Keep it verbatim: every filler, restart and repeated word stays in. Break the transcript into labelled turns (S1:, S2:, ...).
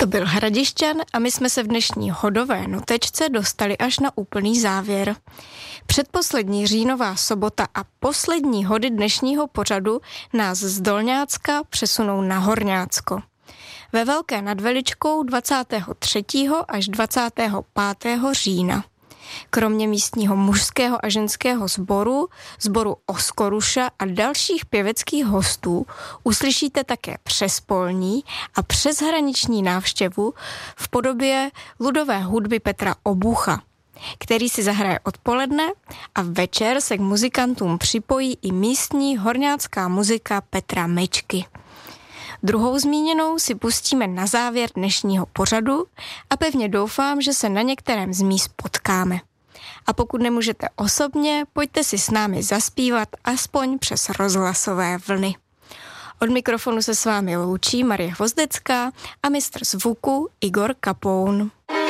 S1: To byl Hradišťan a my jsme se v dnešní hodové notečce dostali až na úplný závěr. Předposlední říjnová sobota a poslední hody dnešního pořadu nás z Dolňácka přesunou na Horňácko. Ve Velké nad Veličkou dvacátého třetího až dvacátého pátého října. Kromě místního mužského a ženského sboru, sboru Oskoruša a dalších pěveckých hostů uslyšíte také přespolní a přeshraniční návštěvu v podobě ludové hudby Petra Obucha, který si zahraje odpoledne a večer se k muzikantům připojí i místní horňácká muzika Petra Mečky. Druhou zmíněnou si pustíme na závěr dnešního pořadu a pevně doufám, že se na některém z míst potkáme. A pokud nemůžete osobně, pojďte si s námi zaspívat aspoň přes rozhlasové vlny. Od mikrofonu se s vámi loučí Marie Hvozdecká a mistr zvuku Igor Kapoun.